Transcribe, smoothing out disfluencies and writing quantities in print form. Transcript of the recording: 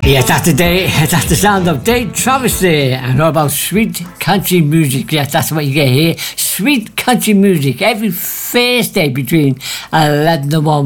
Yes, that's the day. That's the sound of Dave Travis there, and all about sweet country music. Yes, that's what you get here. Sweet country music every Thursday between 11 and 1.